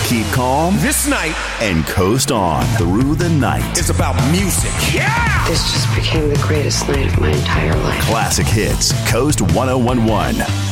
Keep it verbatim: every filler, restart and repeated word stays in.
Keep calm this night and coast on through the night. It's about music. Yeah! This just became the greatest night of my entire life. Classic Hits, Coast one oh one one.